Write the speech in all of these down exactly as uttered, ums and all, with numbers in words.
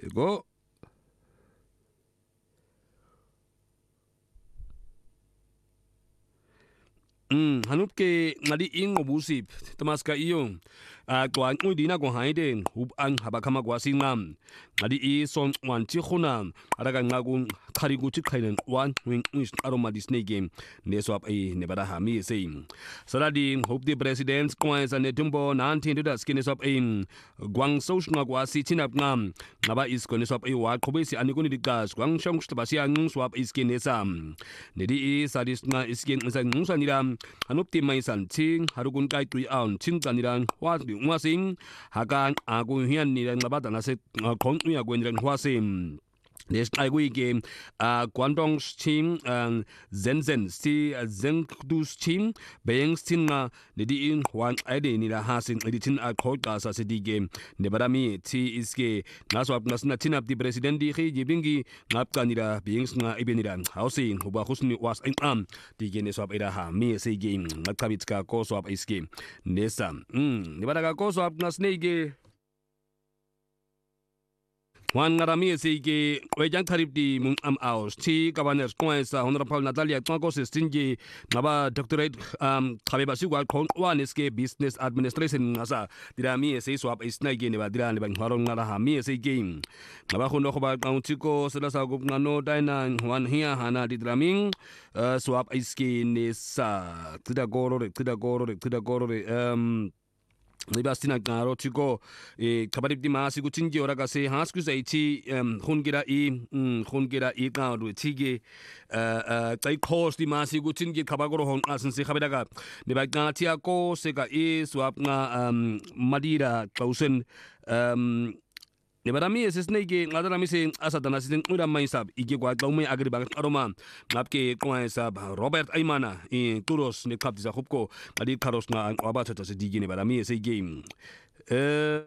go. Mm, hanut ke ngadi ingo busip tamaska iyo a kwa ngudina ko haide hub an habakama kwa singam ngadi i son wan ti khuna araga ngagu khari gu ti khainen wan wing is aroma disney game ne swap ai ne bada ha mi sei saradi hope the president kwa sa ne tumbo nineteen to skin swap in gwang so shna kwa si tinap ngam ngaba is ko ne swap ai wa khobesi ani ko ni dikas gwang shong sta basi ang swap is kin ne sam ne di is sadis na is kin sa ngsa ni ram hanup ti mai san ching harugun kai tui aun ching kaniran wa ngwa sing hakan agu hian ni ran ngaba dana se khong ya gwen ran hwa sim Nes ai gui game a Guangdong team and Shenzhen si Zhengdu team Beijing team na ne di in wan ai de ni la ha sin editin a khot ka sa se di game ne barami ti iske na swap na sna tin up di president di khi jibingi ngap ka ni la Beijing na ibeni ran housing huba khusni was in am di game swap ida ha mi se game ngakabit ka ko swap iske nesa mm ne baraga ko swap na snake Juan Garami sige wejang tarip di mung am aus ti governor Kwanza Honorable Natalia Twango Sestingi ngaba doctorate um khabeba sigwa khon wan iske business administration ngasa dirami se swap isna ge ne ba dirani bang haron ngara ha mi se game ngaba khono khoba county ko sala sa gup ngano daina wan hia hana didraming swap iske ne sa tida goro tida goro tida goro um Nibastina garo tiko e kabarip di masi gutingi ora kasi hasku sa iti hungira i hungira i garo tige tai kos di masi gutingi kabagoro hon asin se kabadaga niba gatia ko se ka i swap nga madira kausen Nebarami es snake ngadara mi se asatana sin ura mai sab ige kwa glaume agri bag aroma ngapke kwa sab Robert Aymana in Turos ne kap za khupko adi karos na aba tata se digi nebarami es game eh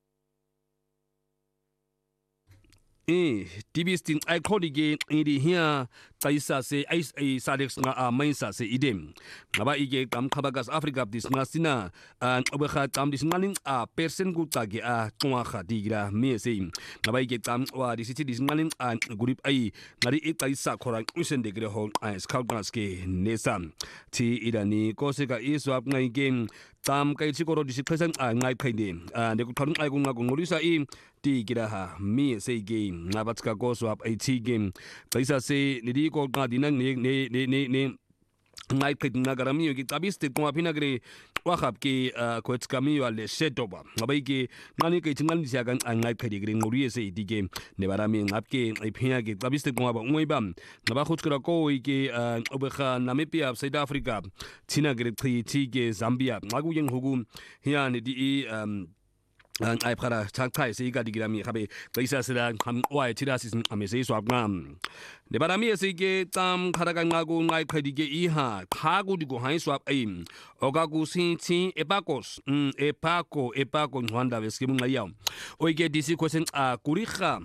eh tibistin ai khodi ge idi hia taisa se ice a sadex nga a mainsa se idem ngaba ige kam khabagas africa dis nga sina an obekha kam dis nganing a percent gu tage a twa kha digra me se ngaba ige kam wa dis ti dis nganing an group ai ngari e taisa khorang usen de gre hol a scout gas ke nesam ti idani ko se ka iswap ngai game tam kai chi koro dis present a ngai phaide a de ku thon ai gu nga gu ngorisa i ti gira ha me se game ngabat ka ko swap ai ti game taisa se ni ko nga dinang ne ne ne ne ngai phet na garami ki tabiste ko apina gre wa khap ki ko tskami wa le setoba ngabai ki ngani ke chingan sia kan ngai phet gre nguri se di game ne barami ngap ke ai phia ki tabiste ko ba ngoi bam ngaba khut kra ko ki obekha namibia south africa china gre thi thi ke zambia ngagu yeng hugu hian di an ai phara chang thai se ga digrami khabe kaisa sira kham wai chira sin ame se swap ngam de barami se ke tam kharaga ngagu ngai khadi ke i ha khagu di go hai swap aim ogagu sin sin epakos mm epako epako nhwanda beske mun ngayaw oi ke disi question a kurikha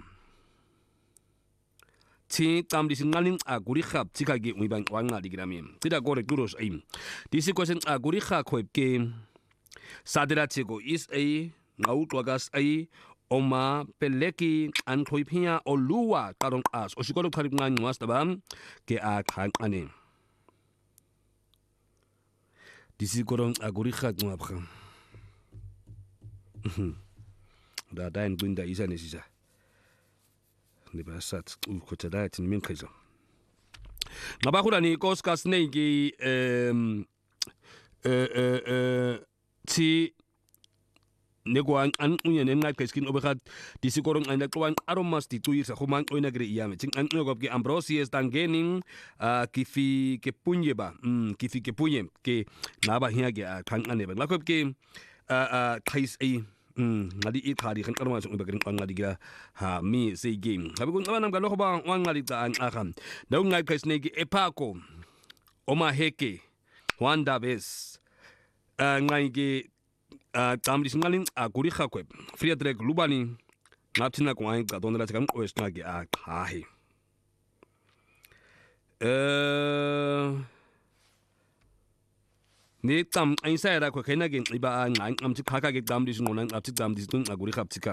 ti tam disi ngaling a kurikha tika ge ui bang wanga digrami tida gore kuros aim disi question a kurikha khoip ke sadira chego is a ngau twagas ai oma peleki an khoipia olua karong as osikolo kharip ngan was tabam ke a khan ane disi korong aguri khat ngapkha da dain bunda isa ne sisa ne basat u khotada tin min khaizo ngaba khurani koskas nei ki em eh eh eh ti Negwan an unyen en ngai peskin obekhat disikorong an lakwan aromas ti tuir sa human oina gre iame ching an ngop ke ambrosius tangening kifi ke punyeba mm kifi ke punye ke naba hia ge khang ane ba lakop ke a khais ai mm ngadi i khari khan karma sung begring an ngadi gira ha mi se game habi kun abanam ga lokba wan ngadi ta an akham daw ngai pesne ge epako oma heke wanda bes ngai ge tam dis ngaling a guri khakweb friedrich lubani ngaptina ko ai ka donra chakam oes na ge a khahi eh ni tam ai sai ra ko khena ge iba ngai am chi khaka ge tam dis ngonan ap chi tam dis tun a guri khap chi